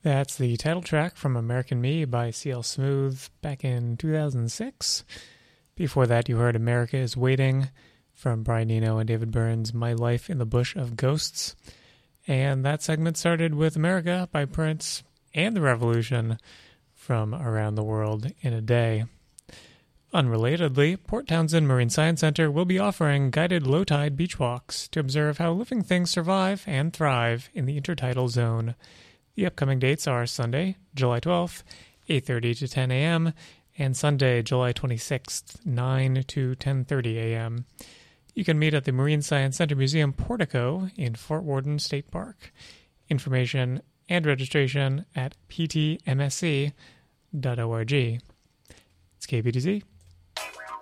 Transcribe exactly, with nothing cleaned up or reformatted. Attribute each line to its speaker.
Speaker 1: That's the title track from American Me by C L Smooth back in two thousand six. Before that, you heard America is Waiting from Brian Eno and David Byrne's My Life in the Bush of Ghosts. And that segment started with America by Prince and The Revolution from Around the World in a Day. Unrelatedly, Port Townsend Marine Science Center will be offering guided low-tide beach walks to observe how living things survive and thrive in the intertidal zone. The upcoming dates are Sunday, July twelfth, eight thirty to ten a.m., and Sunday, July twenty-sixth, nine to ten thirty a.m. You can meet at the Marine Science Center Museum Portico in Fort Worden State Park. Information and registration at p t m s c dot org. It's K B D Z.